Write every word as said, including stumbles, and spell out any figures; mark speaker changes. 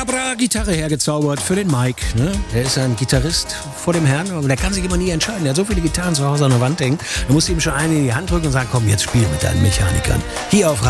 Speaker 1: Abracadabra, Gitarre hergezaubert für den Mike. Ne? Der ist ein Gitarrist vor dem Herrn, aber der kann sich immer nie entscheiden. Der hat so viele Gitarren zu Hause an der Wand hängen. Da musst du ihm schon eine in die Hand drücken und sagen, komm, jetzt spiel mit deinen Mechanikern. Hier auf